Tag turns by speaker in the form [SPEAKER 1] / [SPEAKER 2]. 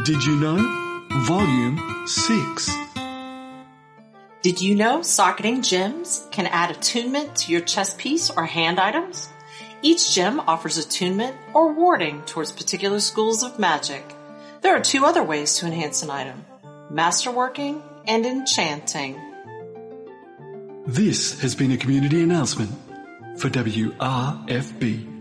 [SPEAKER 1] Did you know? Volume 6.
[SPEAKER 2] Did you know socketing gems can add attunement to your chess piece or hand items? Each gem offers attunement or warding towards particular schools of magic. There are 2 other ways to enhance an item: masterworking and enchanting.
[SPEAKER 1] This has been a community announcement for WRFB.